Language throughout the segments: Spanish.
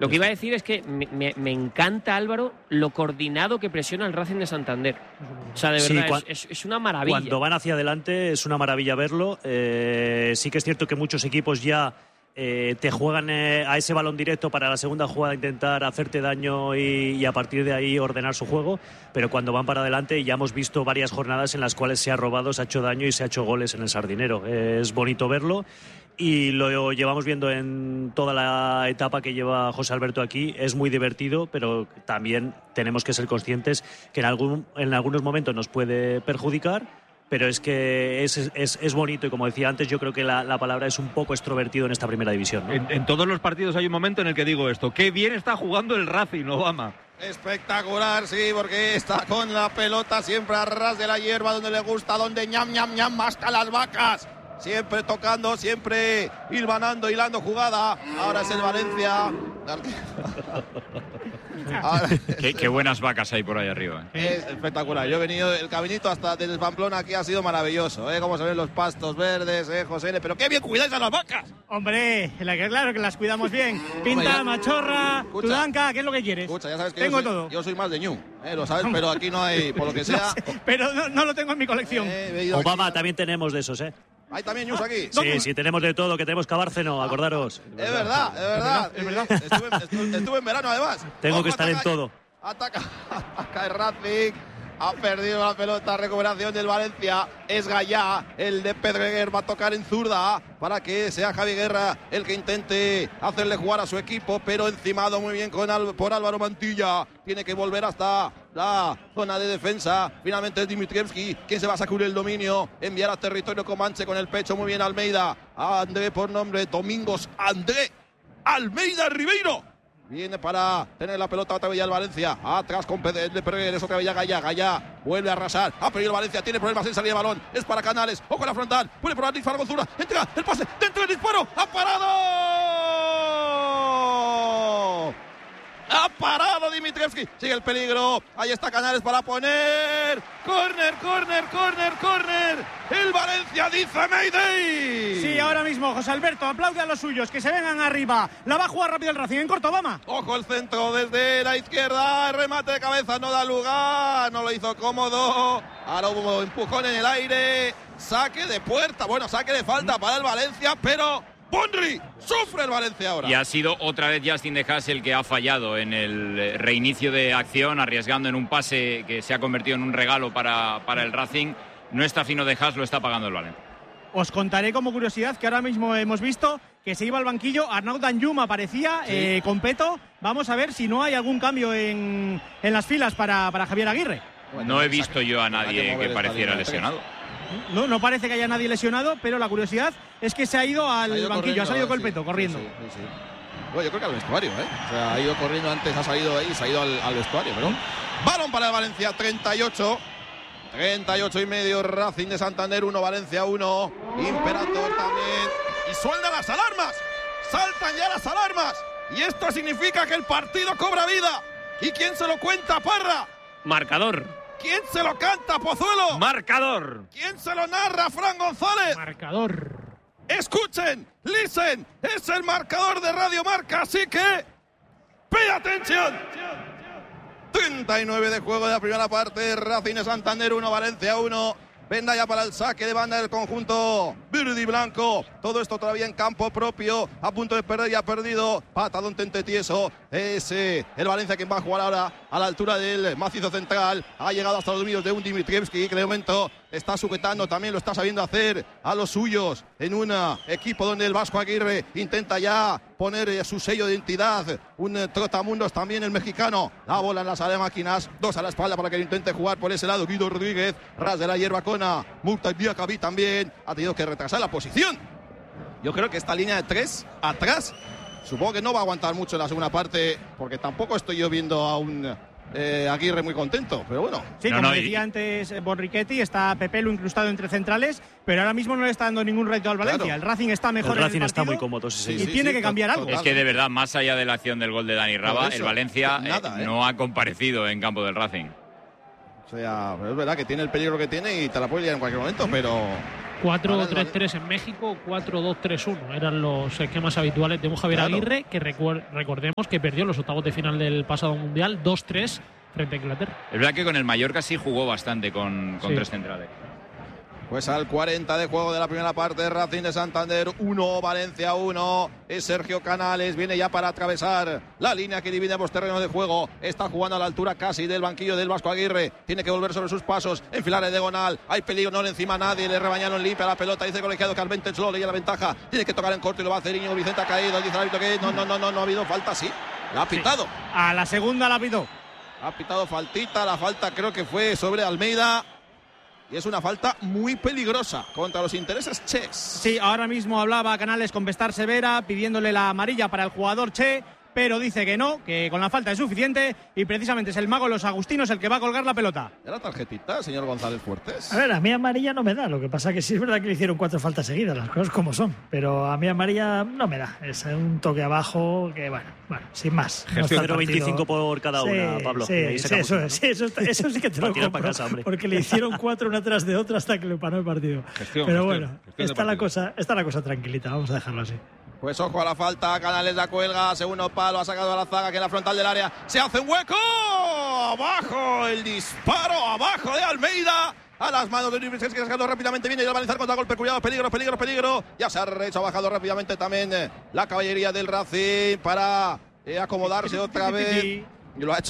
Lo que iba a decir es que me encanta, Álvaro, lo coordinado que presiona el Racing de Santander. O sea, de verdad, es una maravilla. Cuando van hacia adelante es una maravilla verlo. Sí que es cierto que muchos equipos ya te juegan a ese balón directo para la segunda jugada intentar hacerte daño y a partir de ahí ordenar su juego, pero cuando van para adelante ya hemos visto varias jornadas en las cuales se ha robado, se ha hecho daño y se ha hecho goles en el Sardinero. Es bonito verlo y lo llevamos viendo en toda la etapa que lleva José Alberto aquí. Es muy divertido, pero también tenemos que ser conscientes que en algunos momentos nos puede perjudicar. Pero es que es bonito y, como decía antes, yo creo que la palabra es un poco extrovertido en esta primera división, ¿no? En todos los partidos hay un momento en el que digo esto: qué bien está jugando el Racing, Obama. Espectacular, sí, porque está con la pelota siempre a ras de la hierba, donde le gusta, donde ñam, ñam, ñam, masca las vacas. Siempre tocando, siempre hilando jugada. Ahora es el Valencia. Qué buenas vacas hay por ahí arriba. Es espectacular. Yo he venido, el caminito hasta desde Pamplona aquí ha sido maravilloso, Cómo se ven los pastos verdes, José L. Pero qué bien cuidáis a las vacas. Hombre, claro que las cuidamos bien. Pinta, machorra, tudanca, ¿qué es lo que quieres? Escucha, ya sabes que tengo todo. Yo soy más de ñu, lo sabes, pero aquí no hay, por lo que sea. No sé, pero no lo tengo en mi colección. Obama, también tenemos de esos, ¿Hay también ñus aquí? Sí, tenemos de todo, que tenemos Cabárceno, acordaros. Es verdad. Estuve en verano, además. Tengo que estar en todo. Ataca el Racing. Ha perdido la pelota, recuperación del Valencia. Es Gallá, el de Pedreguer, va a tocar en zurda para que sea Javi Guerra el que intente hacerle jugar a su equipo, pero encimado muy bien por Álvaro Mantilla. Tiene que volver hasta la zona de defensa. Finalmente es Dimitrievski quien se va a sacudir el dominio, enviar a territorio Comanche con el pecho. Muy bien Almeida, André por nombre, Domingos André Almeida Ribeiro. Viene para tener la pelota otra vez ya el Valencia. Atrás con Pedreguer, otra vez ya Gallá. Vuelve a arrasar. Ha perdido el Valencia. Tiene problemas en salir de balón. Es para Canales. Ojo en la frontal. Puede probar disparar con zurda. Entra el pase. Dentro del disparo. ¡Ha parado! Ha parado Dimitrievski. Sigue el peligro. Ahí está Canales para poner. Córner. El Valencia dice Mayday. Sí, ahora mismo José Alberto aplaude a los suyos, que se vengan arriba. La va a jugar rápido el Racing en corto, Obama. Ojo el centro desde la izquierda. Remate de cabeza, no da lugar. No lo hizo cómodo. Ahora hubo empujón en el aire. Saque de puerta. Bueno, saque de falta para el Valencia, pero Bonri sufre el Valencia ahora. Y ha sido otra vez Justin de Haas el que ha fallado en el reinicio de acción, arriesgando en un pase que se ha convertido en un regalo para el Racing. No está fino de Haas, lo está pagando el Valencia. Os contaré como curiosidad que ahora mismo hemos visto que se iba al banquillo. Arnaud Danjuma aparecía con peto. Vamos a ver si no hay algún cambio en las filas para Javier Aguirre. Bueno, no he visto yo a nadie que pareciera lesionado. No parece que haya nadie lesionado, pero la curiosidad es que se ha ido al banquillo, ha salido con el peto, corriendo. Sí. Bueno, yo creo que al vestuario, O sea, ha ido corriendo antes, ha salido ahí, se ha ido al vestuario, pero balón para el Valencia, 38 y medio, Racing de Santander 1, Valencia 1, Imperator también. Y suenan las alarmas, saltan ya las alarmas. Y esto significa que el partido cobra vida. ¿Y quién se lo cuenta, Parra? Marcador. ¿Quién se lo canta, Pozuelo? Marcador. ¿Quién se lo narra, Fran González? Marcador. Escuchen, listen, es el marcador de Radio Marca, así que pay atención. 39 de juego de la primera parte, Racing de Santander 1, Valencia 1. Venda ya para el saque de banda del conjunto verde y blanco. Todo esto todavía en campo propio. A punto de perder y ha perdido. Patadón tente tieso. Es el Valencia quien va a jugar ahora a la altura del macizo central. Ha llegado hasta los dominios de un Dimitrievski que de momento está sujetando. También lo está sabiendo hacer a los suyos en un equipo donde el Vasco Aguirre intenta ya poner su sello de identidad. Un trotamundos también el mexicano. La bola en la sala de máquinas. 2 a la espalda para que lo intente jugar por ese lado. Guido Rodríguez. Ras de la hierba con Murta Diakabi también ha tenido que retrasar la posición. Yo creo que esta línea de 3 atrás, supongo que no va a aguantar mucho en la segunda parte, porque tampoco estoy yo viendo a un Aguirre muy contento, pero bueno. Sí, como decía antes Borrichetti, está Pepelu incrustado entre centrales, pero ahora mismo no le está dando ningún reto al Valencia. Claro. El Racing está mejor. El Racing en el está muy cómodo, y tiene que cambiar algo. Es que de verdad, más allá de la acción del gol de Dani Raba, el Valencia no ha comparecido en campo del Racing. O sea, es verdad que tiene el peligro que tiene y te la puede liar en cualquier momento, pero 4-3-3 en México, 4-2-3-1 eran los esquemas habituales de un Javier Aguirre, que recordemos que perdió los octavos de final del pasado Mundial 2-3 frente a Inglaterra. Es verdad que con el Mallorca sí jugó bastante con tres centrales. Pues al 40 de juego de la primera parte, Racing de Santander 1, Valencia 1. Es Sergio Canales, viene ya para atravesar la línea que divide los terrenos de juego. Está jugando a la altura casi del banquillo del Vasco Aguirre. Tiene que volver sobre sus pasos, enfilar el diagonal. Hay peligro, no le encima a nadie. Le rebañaron limpia la pelota. Dice el colegiado que Arbentex lo leía la ventaja. Tiene que tocar en corto y lo va a hacer Íñigo Vicente. Ha caído. Dice el árbitro que no ha habido falta. Sí, la ha pitado. Sí. A la segunda la pitó. Ha pitado faltita. La falta creo que fue sobre Almeida. Y es una falta muy peligrosa contra los intereses Ches. Sí, ahora mismo hablaba Canales con Bestar Severa pidiéndole la amarilla para el jugador Che, pero dice que no, que con la falta es suficiente y precisamente es el mago de los agustinos el que va a colgar la pelota. ¿Era tarjetita, señor González Fuertes? A ver, a mí amarilla no me da, lo que pasa que sí es verdad que le hicieron 4 faltas seguidas, las cosas como son, pero a mí amarilla no me da, es un toque abajo que bueno, sin más. 0,25 por cada una, Pablo. Sí, eso sí que te lo compro, casa, porque le hicieron 4 una tras de otra hasta que le paró el partido. Pero bueno, está la cosa tranquilita, vamos a dejarlo así. Pues ojo a la falta, Canales la cuelga, segundo palo, ha sacado a la zaga que en la frontal del área se hace un hueco, abajo el disparo, abajo de Almeida, a las manos de Luis que ha sacado rápidamente, viene y va a lanzar contra golpe, cuidado, peligro, ya se ha bajado rápidamente también la caballería del Racing para acomodarse otra vez, y lo ha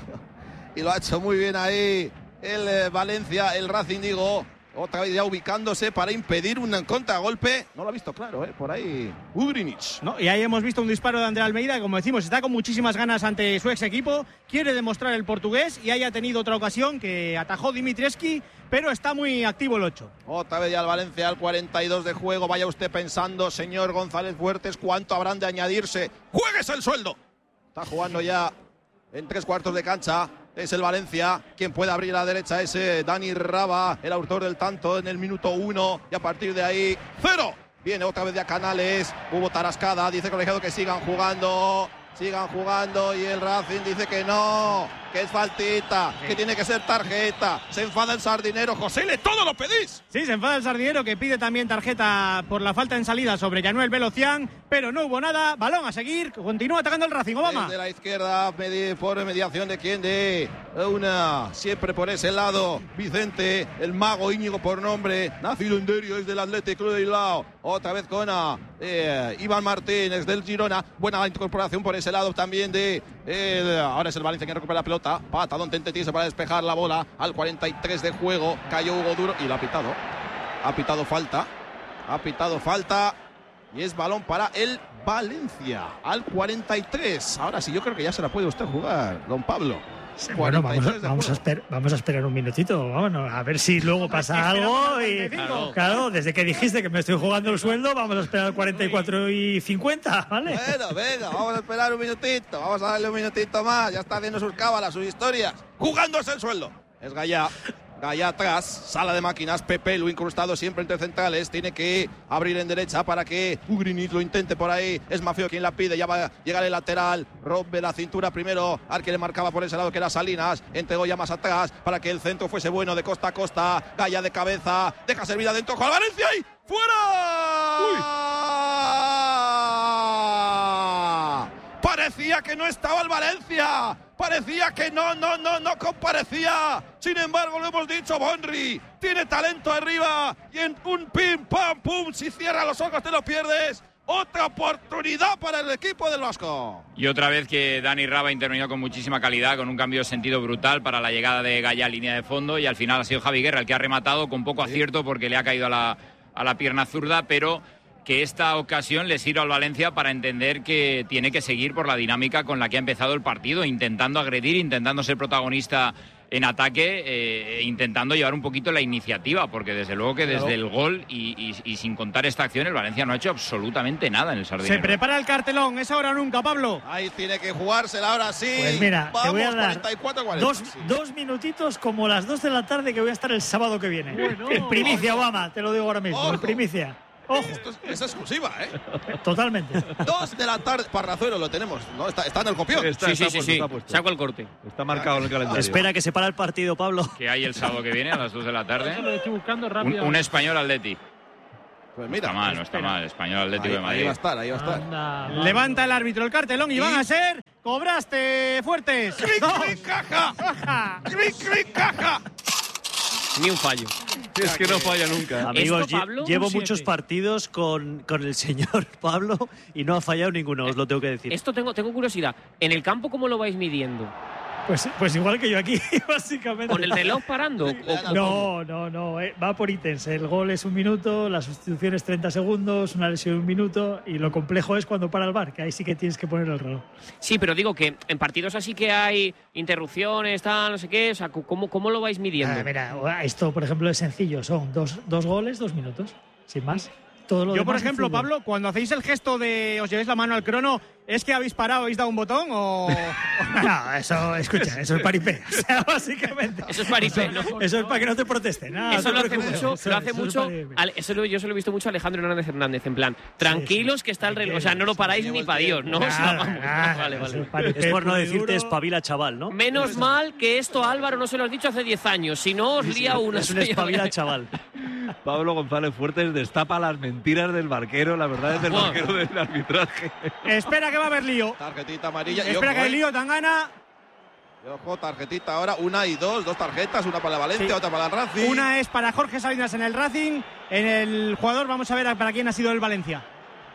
hecho muy bien ahí el Valencia, el Racing digo. Otra vez ya ubicándose para impedir un contragolpe. No lo ha visto claro, por ahí Ugrinic. No, y ahí hemos visto un disparo de André Almeida, que como decimos, está con muchísimas ganas ante su ex equipo. Quiere demostrar el portugués y haya tenido otra ocasión que atajó Dimitrievski, pero está muy activo el 8. Otra vez ya el Valencia al 42 de juego. Vaya usted pensando, señor González Fuertes, cuánto habrán de añadirse. ¡Juéguese el sueldo! Está jugando ya en 3/4 de cancha. Es el Valencia, quien puede abrir a la derecha es Dani Raba, el autor del tanto en el minuto 1 y a partir de ahí 0. Viene otra vez ya Canales, hubo tarascada, dice el colegiado que sigan jugando y el Racing dice que no, que es faltita, que tiene que ser tarjeta. Se enfada el Sardinero. José, todo lo pedís. Sí, se enfada el Sardinero, que pide también tarjeta por la falta en salida sobre Yanuel Velocián, pero no hubo nada. Balón a seguir, continúa atacando el Racing. Obama. Desde la izquierda, por mediación de quién, de una, siempre por ese lado, Vicente, el mago Íñigo por nombre, nacido en Derio, es del Atlético de Bilbao. Otra vez con Iván Martínez del Girona. Buena incorporación por ese lado también de ahora es el Valencia que recupera la pelota. Patadón Tentetiese para despejar la bola al 43 de juego. Cayó Hugo Duro y lo ha pitado. Ha pitado falta y es balón para el Valencia al 43. Ahora sí, yo creo que ya se la puede usted jugar, don Pablo. Bueno, vamos a esperar un minutito, vámonos, a ver si luego pasa algo. Y claro, desde que dijiste que me estoy jugando el sueldo, vamos a esperar 44 y 50, ¿vale? Bueno, venga, vamos a esperar un minutito, vamos a darle un minutito más. Ya está haciendo sus cábalas, sus historias, jugándose el sueldo. Es Gallá atrás, sala de máquinas, Pepe lo incrustado siempre entre centrales, tiene que abrir en derecha para que Ugrinic lo intente por ahí, es Mafeo quien la pide, ya va a llegar el lateral, rompe la cintura primero al que le marcaba por ese lado que era Salinas, entregó ya más atrás para que el centro fuese bueno de costa a costa, Gallá de cabeza, deja servir adentro, con Valencia y ¡fuera! ¡Uy! Parecía que no estaba el Valencia. Parecía que no comparecía. Sin embargo, lo hemos dicho, Bonri tiene talento arriba y en un pim, pam, pum, si cierra los ojos te lo pierdes. Otra oportunidad para el equipo del Vasco. Y otra vez que Dani Raba intervino con muchísima calidad, con un cambio de sentido brutal para la llegada de Gallá a línea de fondo y al final ha sido Javi Guerra el que ha rematado con poco acierto porque le ha caído a la pierna zurda, pero que esta ocasión le sirva al Valencia para entender que tiene que seguir por la dinámica con la que ha empezado el partido, intentando agredir, intentando ser protagonista en ataque, intentando llevar un poquito la iniciativa, porque desde luego que desde el gol y sin contar esta acción el Valencia no ha hecho absolutamente nada en el Sardinero. Se prepara el cartelón, es ahora o nunca, Pablo. Ahí tiene que jugársela ahora sí. Pues mira, vamos, te voy a dar 44, dos minutitos como las 2 de la tarde que voy a estar el sábado que viene. Bueno, en primicia, Obama, te lo digo ahora mismo, en primicia. Ojo. Es exclusiva, Totalmente. 2 de la tarde. Parrazuelo lo tenemos, ¿no? Está en el copión. Sí. Saco el corte. Está marcado en el calendario. Espera que se para el partido, Pablo. Que hay el sábado que viene a las 2 de la tarde. Eso lo estoy buscando rápido. Un español Atleti. Pues mira, no está mal. Español Atlético de Madrid. Ahí va a estar. Anda, Levanta el árbitro el cartelón y van a ser. ¡Cobraste fuertes! ¡Clic, caja! ¡Clic, caja! Ni un fallo. Es que no falla nunca. Amigos, Esto, Pablo, llevo un muchos 7. partidos con el señor Pablo y no ha fallado ninguno, os lo tengo que decir. Esto tengo curiosidad. ¿En el campo cómo lo vais midiendo? Pues igual que yo aquí, básicamente. ¿Con el reloj parando? No, va por ítems. El gol es 1 minuto, la sustitución es 30 segundos, una lesión 1 minuto y lo complejo es cuando para el VAR, que ahí sí que tienes que poner el reloj. Sí, pero digo que en partidos así que hay interrupciones, tal, no sé qué, o sea, ¿cómo lo vais midiendo? Mira, esto por ejemplo es sencillo, son dos goles, 2 minutos, sin más. Todo lo Yo, por demás ejemplo, es fútbol. Pablo, cuando hacéis el gesto de os llevéis la mano al crono, ¿es que habéis parado, habéis dado un botón o...? No, eso es paripé. O sea, básicamente. Eso es paripé, ¿no? Eso es para que no te protesten. Eso lo hace mucho, yo lo he visto mucho a Alejandro Hernández, en plan, tranquilos que está el reloj, o sea, no lo paráis ni para Dios, ¿no? O sea, vamos, vale. Es por no decirte espabila, chaval, ¿no? Menos mal que esto a Álvaro no se lo has dicho hace 10 años, si no os lía una. Es un espabila, chaval. Pablo González Fuertes destapa las mentiras del barquero, la verdad es del barquero del arbitraje. Espera que va a haber lío. Tarjetita amarilla. Espera que hay lío, Tangana. Y ojo, tarjetita ahora, 1 y 2 tarjetas, una para la Valencia, otra para el Racing. Una es para Jorge Salinas en el Racing, en el jugador vamos a ver para quién ha sido el Valencia.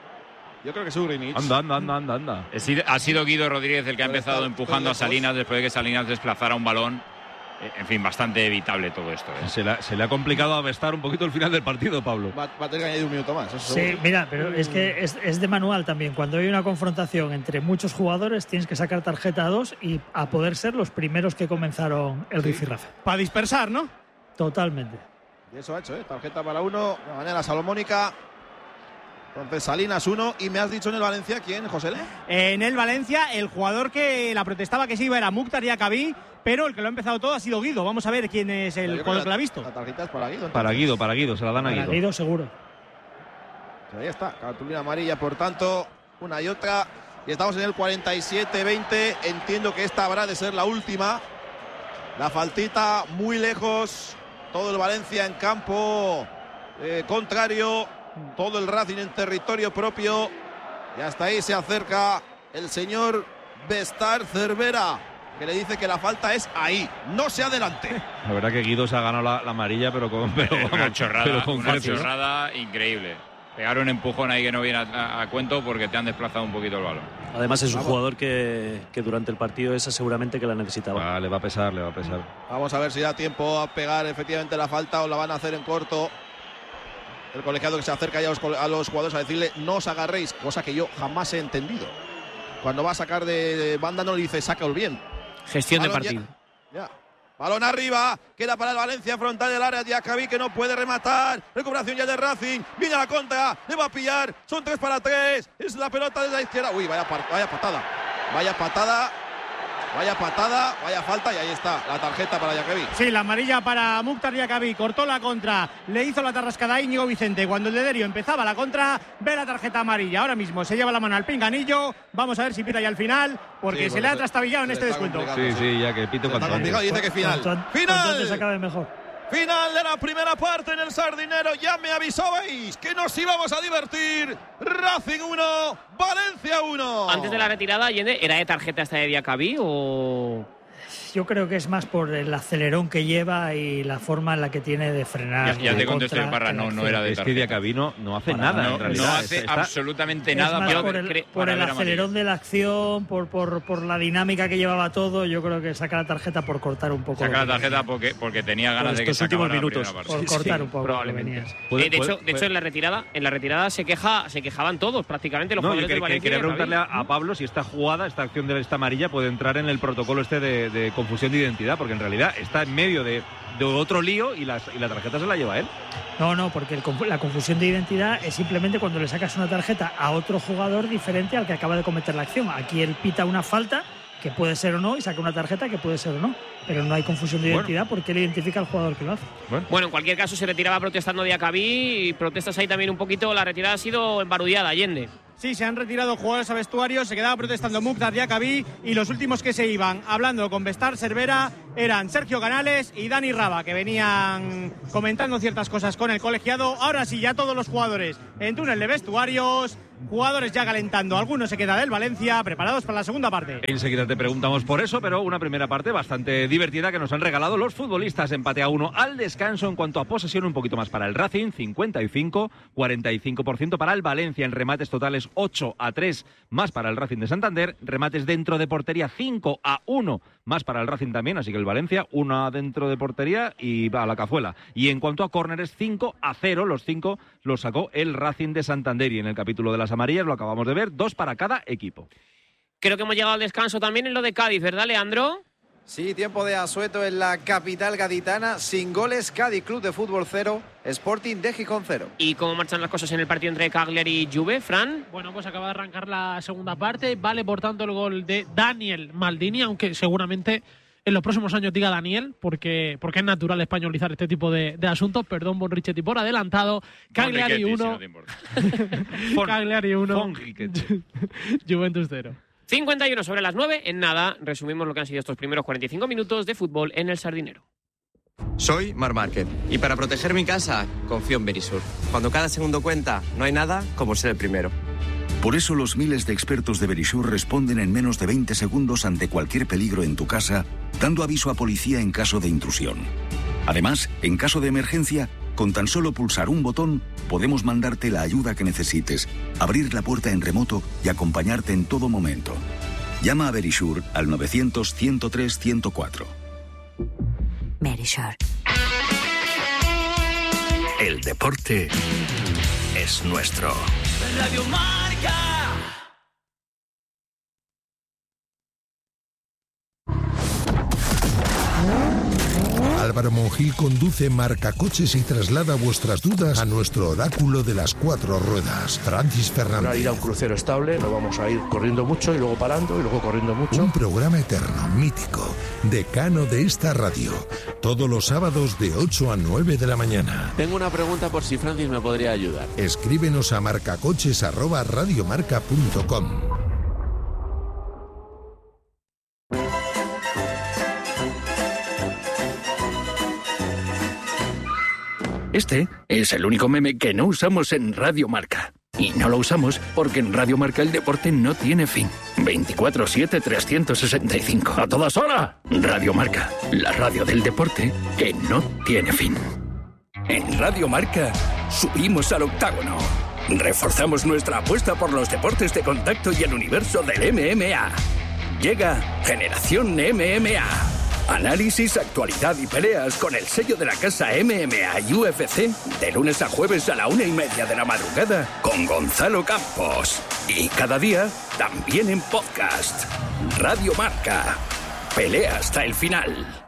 Yo creo que es Ugrinic. Anda. Ha sido Guido Rodríguez el que ha empezado empujando a Salinas después de que Salinas desplazara un balón. En fin, bastante evitable todo esto. Se le ha complicado avestar un poquito el final del partido, Pablo. Va a tener que añadir 1 minuto más. Eso Sí, seguro. mira, pero es que es de manual también. Cuando hay una confrontación entre muchos jugadores, tienes que sacar tarjeta a 2 y a poder ser los primeros que comenzaron el rifirrafe. Para dispersar, ¿no? Totalmente. Y eso ha hecho, tarjeta para 1, de manera salomónica. Entonces Salinas 1 y me has dicho en el Valencia, ¿quién, José Le? En el Valencia, el jugador que la protestaba que se iba era Mukhtar Diakabí, pero el que lo ha empezado todo ha sido Guido. Vamos a ver quién es el jugador que la ha visto. La tarjeta es para Guido. Para Guido, se la dan a Para Guido. Guido seguro. Pues ahí está, cartulina amarilla, por tanto, una y otra. Y estamos en el 47-20. Entiendo que esta habrá de ser la última. La faltita muy lejos. Todo el Valencia en campo contrario. Todo el Racing en territorio propio. Y hasta ahí se acerca el señor Bestar Cervera, que le dice que la falta es ahí, no se adelante. La verdad que Guido se ha ganado la amarilla, pero con Una fácil, ¿no? chorrada increíble. Pegar un empujón ahí que no viene a cuento porque te han desplazado un poquito el balón. Además es un jugador que durante el partido esa seguramente que la necesitaba. Le va a pesar. Vamos a ver si da tiempo a pegar efectivamente la falta o la van a hacer en corto. El colegiado que se acerca ya a los jugadores a decirle no os agarréis, cosa que yo jamás he entendido. Cuando va a sacar de banda no le dice sácaos bien. Gestión de partido. Ya. Balón arriba, queda para el Valencia, frontal del área, Diakabí que no puede rematar, recuperación ya de Racing, viene a la contra, le va a pillar, son 3 para 3, es la pelota de la izquierda, uy, vaya patada, vaya falta y ahí está la tarjeta para Diakabí. Sí, la amarilla para Mukhtar Diakabí, cortó la contra, le hizo la tarrascada a Íñigo Vicente. Cuando el de Derio empezaba la contra, ve la tarjeta amarilla. Ahora mismo se lleva la mano al pinganillo, vamos a ver si pita ya al final, porque Sí, se le ha trastabillado en este descuento. Sí, ya que pito Está complicado y dice que final. Cuanto antes acabe mejor. Final de la primera parte en el Sardinero. Ya me avisabais que nos íbamos a divertir. Racing 1, Valencia 1. Antes de la retirada, Allende, ¿era de tarjeta esta de Diakabí o...? Yo creo que es más por el acelerón que lleva y la forma en la que tiene de frenar. Ya te contesté el Parra, no era de Es que tarjeta. Diakabí no hace nada, en realidad. No hace absolutamente Es nada más pero por el acelerón de la acción, por la dinámica que llevaba todo. Yo creo que saca la tarjeta por cortar un poco. Saca la tarjeta porque tenía ganas de que se acabara la primera parte. Por cortar un poco. Probablemente. De hecho, en la retirada se quejaban todos, prácticamente los jugadores del Valencia. Quería preguntarle a Pablo si esta jugada, esta acción de esta amarilla puede entrar en el protocolo de confusión de identidad, porque en realidad está en medio de otro lío y la tarjeta se la lleva él. No, porque la confusión de identidad es simplemente cuando le sacas una tarjeta a otro jugador diferente al que acaba de cometer la acción. Aquí él pita una falta que puede ser o no y saca una tarjeta que puede ser o no, pero no hay confusión de identidad porque él identifica al jugador que lo hace. Bueno, en cualquier caso se retiraba protestando Diakabí y protestas ahí también un poquito. La retirada ha sido embarudiada, Allende. Sí, se han retirado jugadores a vestuario, se quedaba protestando Mukhtar Diakabi y los últimos que se iban hablando con Bestar Cervera eran Sergio Canales y Dani Raba, que venían comentando ciertas cosas con el colegiado. Ahora sí, ya todos los jugadores en túnel de vestuarios, jugadores ya calentando. Algunos se queda del Valencia, preparados para la segunda parte. Enseguida te preguntamos por eso, pero una primera parte bastante divertida que nos han regalado los futbolistas. Empate a 1 al descanso. En cuanto a posesión, un poquito más para el Racing, 55-45% para el Valencia. En remates totales, 8-3 más para el Racing de Santander. Remates dentro de portería, 5-1 más para el Racing también. Así que el Valencia, 1 dentro de portería y va a la cazuela. Y en cuanto a córneres, 5-0. Los 5 los sacó el Racing de Santander. Y en el capítulo de las amarillas lo acabamos de ver, 2 para cada equipo. Creo que hemos llegado al descanso también en lo de Cádiz, ¿verdad, Leandro? Sí, tiempo de asueto en la capital gaditana, sin goles, Cádiz Club de Fútbol 0, Sporting de Gijón 0. ¿Y cómo marchan las cosas en el partido entre Cagliari y Juve, Fran? Bueno, pues acaba de arrancar la segunda parte, vale por tanto el gol de Daniel Maldini, aunque seguramente en los próximos años diga Daniel, porque es natural españolizar este tipo de asuntos. Perdón, Bonrichetti, por adelantado. Cagliari 1, Cagliari 1, Juventus 0. 51 sobre las 9. En nada, resumimos lo que han sido estos primeros 45 minutos de fútbol en El Sardinero. Soy Marc Márquez y para proteger mi casa confío en Verisur. Cuando cada segundo cuenta, no hay nada como ser el primero. Por eso los miles de expertos de Verisur responden en menos de 20 segundos ante cualquier peligro en tu casa, dando aviso a policía en caso de intrusión. Además, en caso de emergencia, con tan solo pulsar un botón, podemos mandarte la ayuda que necesites, abrir la puerta en remoto y acompañarte en todo momento. Llama a Verisur al 900-103-104. Verisur. El deporte es nuestro. Radio Marca. Álvaro Monjil conduce Marcacoches y traslada vuestras dudas a nuestro oráculo de las 4 ruedas. Francis Fernández. Para ir a un crucero estable, no vamos a ir corriendo mucho y luego parando y luego corriendo mucho. Un programa eterno, mítico, decano de esta radio. Todos los sábados de 8 a 9 de la mañana. Tengo una pregunta por si Francis me podría ayudar. Escríbenos a marcacoches@radiomarca.com. Este es el único meme que no usamos en Radio Marca. Y no lo usamos porque en Radio Marca el deporte no tiene fin. 24/7, 365. ¡A todas horas! Radio Marca, la radio del deporte que no tiene fin. En Radio Marca, subimos al octágono. Reforzamos nuestra apuesta por los deportes de contacto y el universo del MMA. Llega Generación MMA. Análisis, actualidad y peleas con el sello de la casa MMA y UFC de lunes a jueves a la 1:30 de la madrugada con Gonzalo Campos. Y cada día también en podcast. Radio Marca. Pelea hasta el final.